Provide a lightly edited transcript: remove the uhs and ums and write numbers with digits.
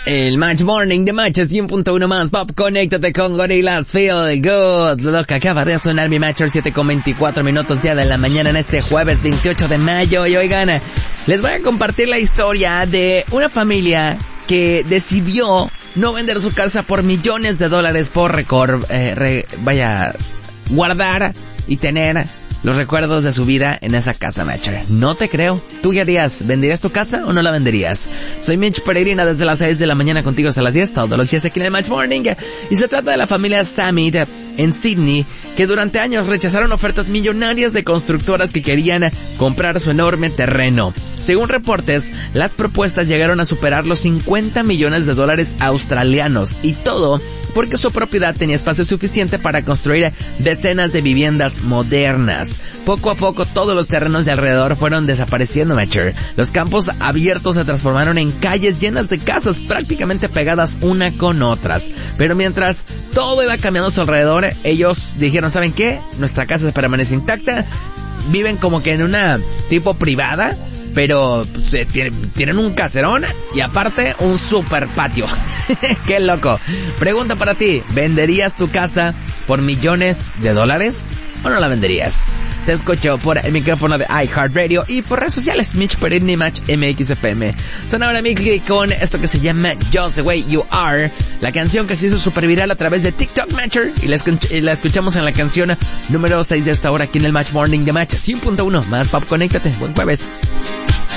El Match Morning de Match 100.1 más pop. Conéctate con Gorillaz, Feel Good. Lo que acaba de sonar mi Matcher, 7:24 ya de la mañana en este jueves 28 de mayo. Y oigan, les voy a compartir la historia de una familia que decidió no vender su casa por millones de dólares por guardar y tener los recuerdos de su vida en esa casa, Matcher. No te creo. ¿Tú qué harías? ¿Venderías tu casa o no la venderías? Soy Mitch Peregrina desde las 6 de la mañana contigo hasta las 10, todos los días aquí en el Match Morning. Y se trata de la familia Stamid en Sydney, que durante años rechazaron ofertas millonarias de constructoras que querían comprar su enorme terreno. Según reportes, las propuestas llegaron a superar los 50 millones de dólares australianos, y todo porque su propiedad tenía espacio suficiente para construir decenas de viviendas modernas. Poco a poco todos los terrenos de alrededor fueron desapareciendo, Matcher. Los campos abiertos se transformaron en calles llenas de casas prácticamente pegadas una con otras. Pero mientras todo iba cambiando a su alrededor, ellos dijeron, ¿saben qué? Nuestra casa permanece intacta. Viven como que en una tipo privada, pero pues, tienen un caserón y aparte un super patio. ¡Qué loco! Pregunta para ti, ¿venderías tu casa por millones de dólares o no la venderías? Te escucho por el micrófono de iHeartRadio y por redes sociales, Mitch Peregrina y Match MXFM. Son ahora Mickey con esto que se llama Just the Way You Are, la canción que se hizo super viral a través de TikTok, Matcher, y la escuchamos en la canción número 6 de esta hora aquí en el Match Morning de Match 100.1 más pop. Conéctate, buen jueves.